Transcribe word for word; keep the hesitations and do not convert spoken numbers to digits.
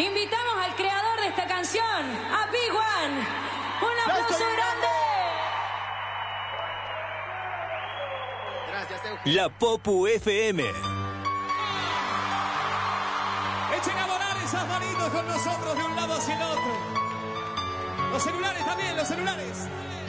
invitamos al creador de esta canción, a Big One. ¡Un aplauso grande! Gracias, Eugenio. La Popu F M. Echen a volar esas manitos con nosotros de un lado hacia el otro. Los celulares también, los celulares.